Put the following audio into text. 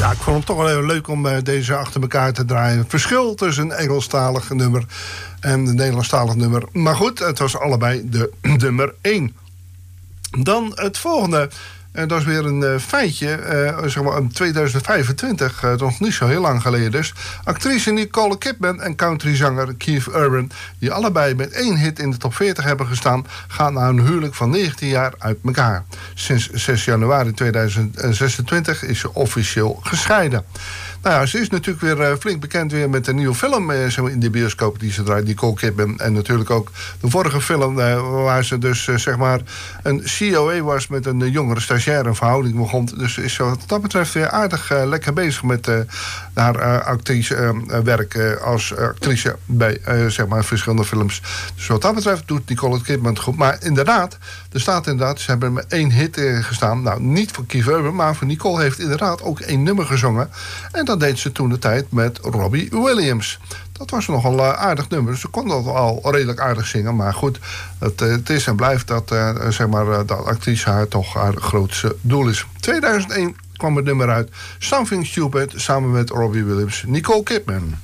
Ja, ik vond het toch wel heel leuk om deze achter elkaar te draaien. Verschil tussen een Engelstalig nummer en een Nederlandstalig nummer. Maar goed, het was allebei de nummer 1. Dan het volgende. Dat is weer een feitje, zeg maar in 2025, nog niet zo heel lang geleden dus. Actrice Nicole Kidman en countryzanger Keith Urban, die allebei met 1 hit in de top 40 hebben gestaan, gaan na een huwelijk van 19 jaar uit elkaar. Sinds 6 januari 2026 is ze officieel gescheiden. Nou ja, ze is natuurlijk weer flink bekend weer met een nieuwe film in de bioscoop die ze draait, Nicole Kidman. En natuurlijk ook de vorige film waar ze dus zeg maar een COA was met een jongere stagiair, een verhouding begon. Dus is wat dat betreft weer aardig lekker bezig met haar actricewerk als actrice bij zeg maar verschillende films. Dus wat dat betreft doet Nicole Kidman het goed. Maar inderdaad, er staat inderdaad, ze hebben met 1 hit gestaan. Nou, niet voor Keith Urban, maar voor Nicole heeft inderdaad ook 1 nummer gezongen. En dat deed ze toen de tijd met Robbie Williams. Dat was nogal aardig nummer. Dus ze kon dat al redelijk aardig zingen. Maar goed, het is en blijft dat, zeg maar, dat actrice haar toch haar grootste doel is. 2001 kwam het nummer uit. Something Stupid samen met Robbie Williams. Nicole Kidman.